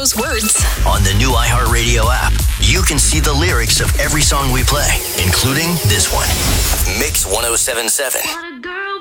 those words. On the new iHeartRadio app, you can see the lyrics of every song we play, including this one. Mix 1077.